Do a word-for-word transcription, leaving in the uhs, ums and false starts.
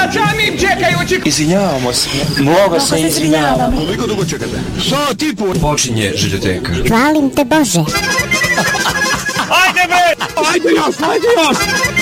sa samim čekajući. Izvinjavamo se, mnogo se izvinjavamo. Koliko dugo čekate? Što tipu? Počinje Žiljoteka. Hvalim te Bože. Ajde bre! Ajde još, ajde još!